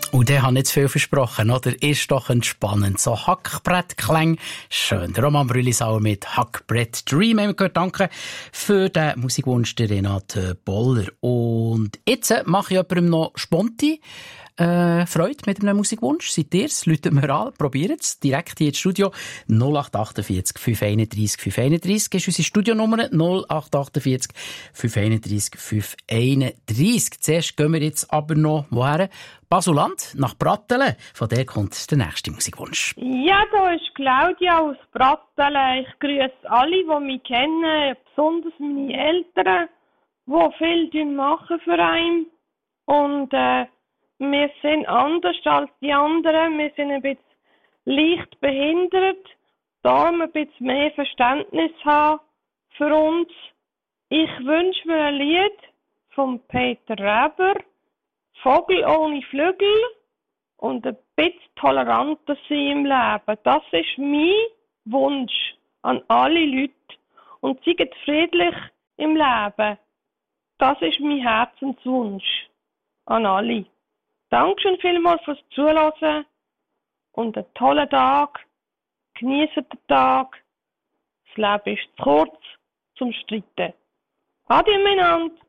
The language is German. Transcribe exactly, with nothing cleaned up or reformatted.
Und der hat nicht zu viel versprochen, oder? Ist doch entspannend. So Hackbrettklänge. Schön. Der Roman Brüllisauer mit Hackbrett Dream. Haben wir gehört. Danke für den Musikwunsch, der Renate Boller. Und jetzt mache ich jemandem noch Sponti. Äh, Freude mit einem Musikwunsch. Seid ihr's? Läutet mir an. Probiert es. Direkt hier ins Studio. null acht achtundvierzig fünf einunddreissig fünf einunddreissig ist unsere Studionummer. null acht achtundvierzig fünf einunddreissig fünf einunddreissig. Zuerst gehen wir jetzt aber noch woher? Basuland, nach Brattelen. Von der kommt der nächste Musikwunsch. Ja, da ist Claudia aus Brattelen. Ich grüße alle, die mich kennen, besonders meine Eltern, die viel machen für einen. Und äh, wir sind anders als die anderen. Wir sind ein bisschen leicht behindert. Darum ein bisschen mehr Verständnis haben für uns. Ich wünsche mir ein Lied von Peter Reber. Vogel ohne Flügel und ein bisschen toleranter sein im Leben. Das ist mein Wunsch an alle Leute. Und seid friedlich im Leben. Das ist mein Herzenswunsch an alle. Dankeschön vielmals fürs Zuhören und einen tollen Tag. Genießt den Tag. Das Leben ist zu kurz zum Streiten. Ade miteinander.